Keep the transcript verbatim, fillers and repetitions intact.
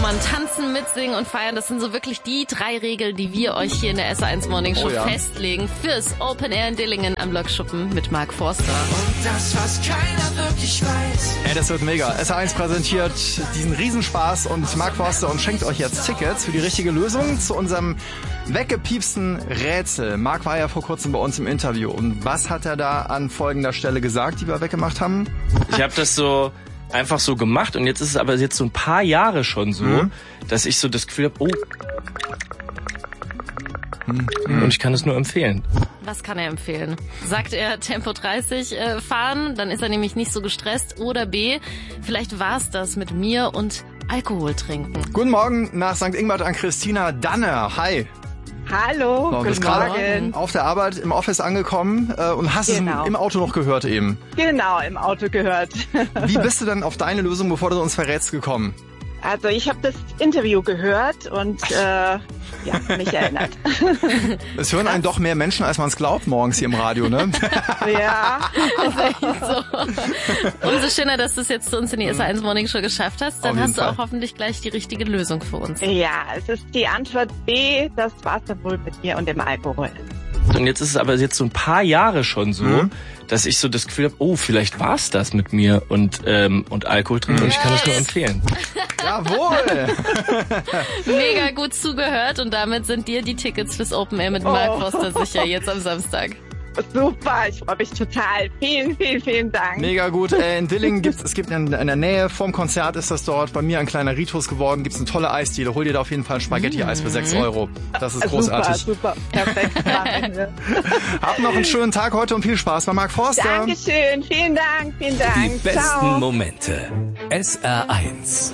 man tanzen, mitsingen und feiern. Das sind so wirklich die drei Regeln, die wir euch hier in der S eins Morning Show oh ja. festlegen fürs Open Air in Dillingen am Lokschuppen mit Mark Forster. Und das, was keiner wirklich weiß. Ey, das wird mega. S eins präsentiert diesen Riesenspaß und Mark Forster und schenkt euch jetzt Tickets für die richtige Lösung zu unserem weggepiepsten Rätsel. Mark war ja vor kurzem bei uns im Interview. Und was hat er da an folgender Stelle gesagt, die wir weggemacht haben? Ich habe das so einfach so gemacht und jetzt ist es aber jetzt so ein paar Jahre schon so, mhm. dass ich so das Gefühl habe, oh, mhm. und ich kann es nur empfehlen. Was kann er empfehlen? Sagt er Tempo dreißig äh, fahren, dann ist er nämlich nicht so gestresst. Oder B, vielleicht war es das mit mir und Alkohol trinken. Guten Morgen nach Sankt Ingbert an Christina Danner. Hi. Hallo, so, guten Morgen. Auf der Arbeit im Office angekommen äh, und hast genau. es im, im Auto noch gehört eben. Genau, im Auto gehört. Wie bist du denn auf deine Lösung, bevor du uns verrätst, gekommen? Also ich habe das Interview gehört und äh, ja, mich erinnert. Es hören einen doch mehr Menschen, als man es glaubt, morgens hier im Radio, ne? Ja. Ist echt so. Umso schöner, dass du es jetzt zu uns in die S eins Morning Show geschafft hast. Dann hast du Fall. auch hoffentlich gleich die richtige Lösung für uns. Ja, es ist die Antwort B, das war's dann wohl mit mir und dem Alkohol. Und jetzt ist es aber jetzt so ein paar Jahre schon so, mhm. dass ich so das Gefühl habe, oh, vielleicht war es das mit mir und ähm, und Alkohol trinken und ich kann es nur empfehlen. Jawohl! Mega gut zugehört und damit sind dir die Tickets fürs Open Air mit Mark oh. Forster sicher jetzt am Samstag. Super, ich freue mich total. Vielen, vielen, vielen Dank. Mega gut. Äh, in Dillingen gibt's, es gibt in, in der Nähe, vorm Konzert ist das dort, bei mir ein kleiner Ritus geworden, gibt's eine tolle Eisdiele. Hol dir da auf jeden Fall ein Spaghetti-Eis für sechs Euro. Das ist großartig. Super, super. Perfekt. Habt noch einen schönen Tag heute und viel Spaß bei Mark Forster. Dankeschön. Vielen Dank, vielen Dank. Die besten Ciao. Momente. S R eins.